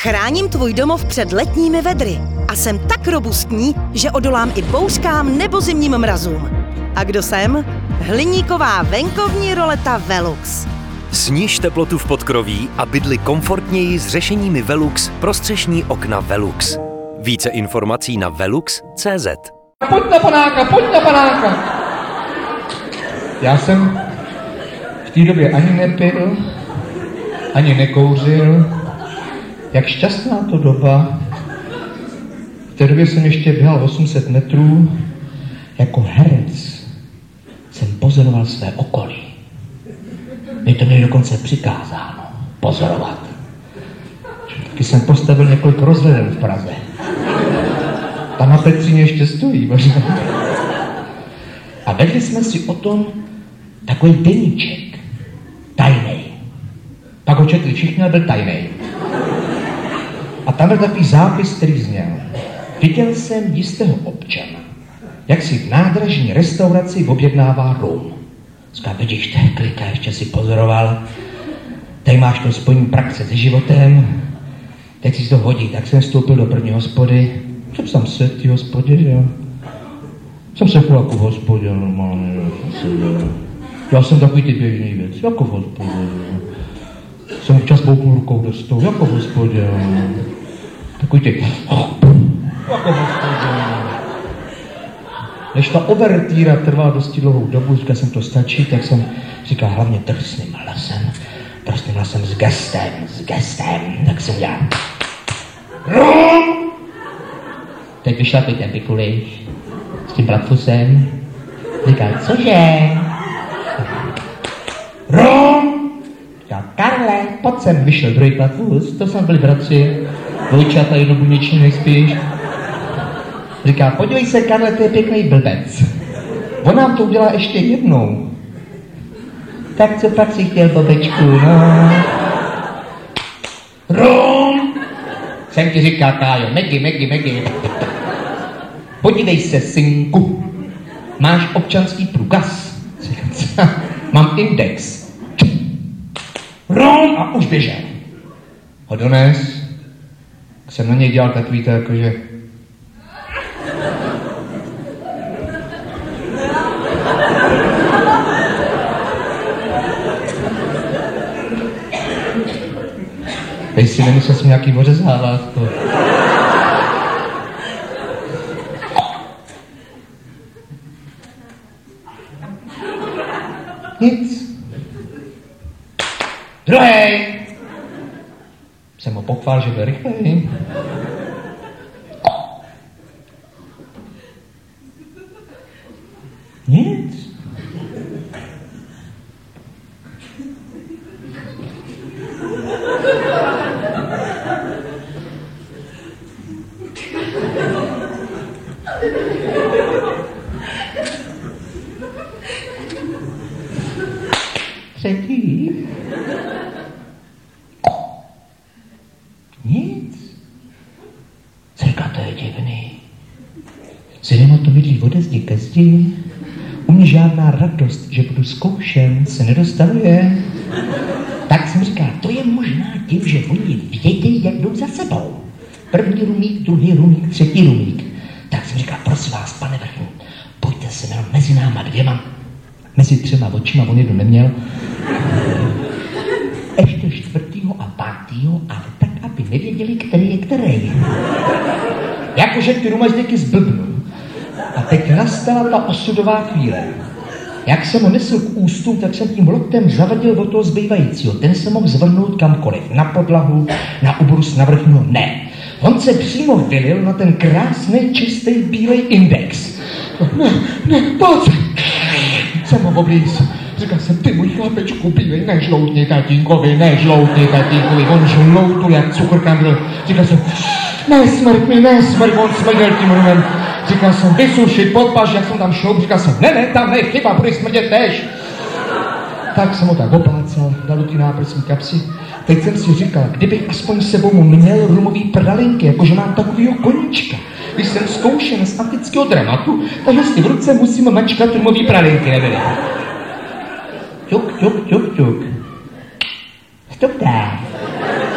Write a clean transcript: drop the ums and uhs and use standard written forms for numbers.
Chráním tvůj domov před letními vedry a jsem tak robustní, že odolám i bouřkám nebo zimním mrazům. A kdo jsem? Hliníková venkovní roleta Velux. Sniž teplotu v podkroví a bydli komfortněji s řešeními Velux pro střešní okna Velux. Více informací na velux.cz. Pojď na panáka! Já jsem v té době ani nepil, ani nekouřil. Jak šťastná to doba. V té době jsem ještě běhal 800 metrů. Jako herec jsem pozoroval své okolí. Mě to měli dokonce přikázáno pozorovat. Taky jsem postavil několik rozhledem v Praze. Tam na Petříně ještě stojí, možná. A vedli jsme si o tom takový deníček. Tajnej. Pak ho četli všichni, ale byl tajnej. A tam byl takový zápis, který zněl. Viděl jsem jistého občana, jak si v nádražní restauraci objednává rum. Říká, vidíš, to je klika, ještě si pozoroval. Tady máš to spojení praxe se životem. Teď si to hodí, tak jsem vstoupil do první hospody. Jsem tam sedl v té hospodě, že jo. Jsem se jako v hospodě normálně. Já jsem takový ty běžný věc, jako v hospodě. Jsem občas bouknul rukou do stolu, jako v hospodě. Takový ty, jako v hospodě. Než ta overtýra trvala dosti dlouhou dobu, říkal jsem, to stačí, tak jsem říkal hlavně drsným hlasem s gestem, tak jsem dělal. Rum! Teď vyšlapli ten pikuliš s tím platfusem. Říkal, cože? Rum! Říkal, Karle, pojď sem, vyšel druhý platfus, to jsme byli bratři, dvojčata, jednobuněční nejspíš. Říká, podívej se, Karle, to je pěkný blbec. On nám to udělá ještě jednou. Tak co pak si chtěl, bobečku, no? Rum! Jsem ti říkal, Kájo, Megi. Podívej se, synku. Máš občanský průkaz? Mám index. Rum! A už běžel. Ho dones. Jsem na něj dělal takový to, jakože... Teď si nemyslel jsem nějaký ořezávátko. Nic. Druhej. Jsem ho pochvál, že byl rychlej. Nic. Třetí. Nic. Říká, to je divný. Cinema to bydlí ode zdi ke zdi. U mě žádná radost, že budu zkoušen, se nedostavuje. Tak jsem říkal, to je možná tím, že oni vědějí, jak jdou za sebou. První rumík, druhý rumík, třetí rumík. Tak jsem říkal, prosím vás, pane vrchní, pojďte se jenom mezi náma dvěma, mezi třema očima, on jednu neměl. Ještě čtvrtýho a pátýho, ale tak, aby nevěděli, který je který. Jakože ty rumazděky zblbnou. A teď nastala ta osudová chvíle. Jak jsem ho nesl k ústům, tak jsem tím loktem zavadil od toho zbývajícího. Ten se mohl zvrhnout kamkoliv. Na podlahu, na ubrus, na vrchního. Ne. On se přímo vylil na ten krásný, čistý, bílej index. Ne, pojď. Jsem ho oblíz. Říkal jsem, ty můj chlapečku bílej, nežloutni tatínkovi. On žloutul jak cukr kandl. Říkal jsem, nesmrt, on smrděl tím rumem. Říkal jsem, vysušit, podpaž, jak jsem tam šoub. Říkal jsem, ne, tam ne, chyba, budeš smrdět tež. Tak jsem ho tak oplácal, dal do ty náprsní kapsy. Teď jsem si říkal, kdybych aspoň s sebou měl rumový pralinky, jakože mám takovýho koníčka. Když jsem zkoušen z antického dramatu, tak jestli v ruce musím mačkat rumový pralinky, nebyly. Ťuk. Stop that.